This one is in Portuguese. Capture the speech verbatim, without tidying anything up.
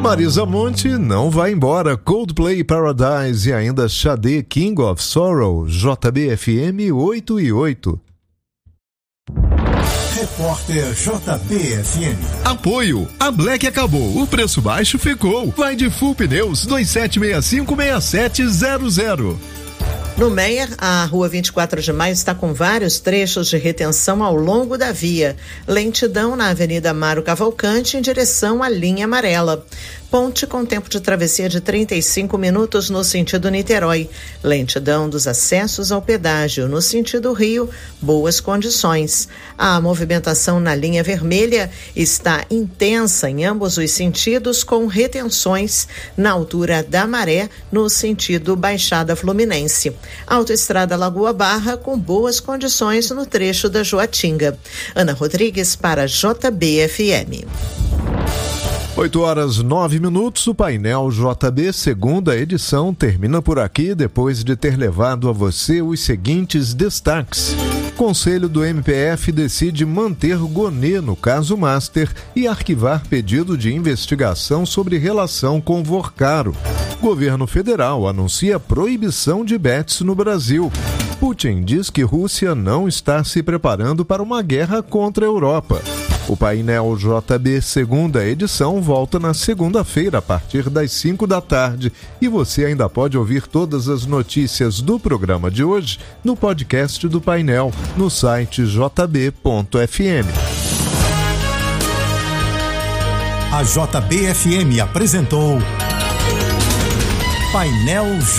Marisa Monte não vai embora, Coldplay Paradise e ainda Xadê King of Sorrow, J B F M oito e oito. Repórter J B F M. Apoio. A Black acabou, o preço baixo ficou. Vai de Full Pneus dois sete seis cinco seis sete zero zero. No Meier, a rua vinte e quatro de maio está com vários trechos de retenção ao longo da via. Lentidão na Avenida Mário Cavalcante em direção à linha amarela. Ponte com tempo de travessia de trinta e cinco minutos no sentido Niterói. Lentidão dos acessos ao pedágio no sentido Rio, boas condições. A movimentação na linha vermelha está intensa em ambos os sentidos, com retenções na altura da Maré no sentido Baixada Fluminense. Autoestrada Lagoa Barra com boas condições no trecho da Joatinga. Ana Rodrigues para J B F M. oito horas nove minutos, o painel J B, segunda edição, termina por aqui depois de ter levado a você os seguintes destaques. Conselho do M P F decide manter Gonê no caso Master e arquivar pedido de investigação sobre relação com Vorcaro. Governo federal anuncia proibição de bets no Brasil. Putin diz que Rússia não está se preparando para uma guerra contra a Europa. O painel J B segunda edição volta na segunda-feira a partir das cinco da tarde e você ainda pode ouvir todas as notícias do programa de hoje no podcast do painel no site j b ponto f m. A J B F M apresentou Painel J